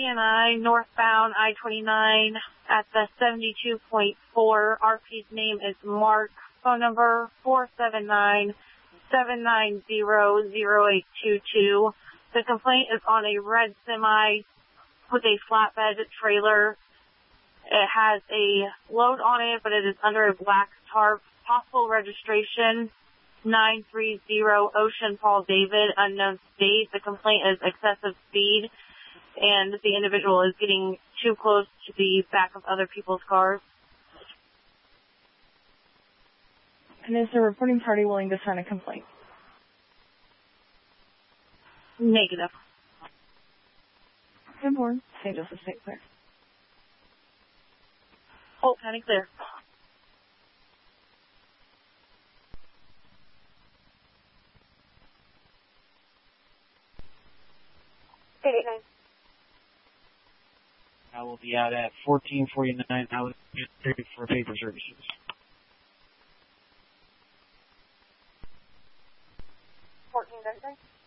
INI northbound I-29 at the 72.4. RP's name is Mark. Phone number 479-790-0822. The complaint is on a red semi with a flatbed trailer. It has a load on it, but it is under a black tarp. Possible registration 930 Ocean Paul David, unknown state. The complaint is excessive speed, and the individual is getting too close to the back of other people's cars. And is the reporting party willing to sign a complaint? Negative. Good morning. St. Joseph State Clear. Holt County clear. I will be out at 1449. I was ready for paper services. $14.99.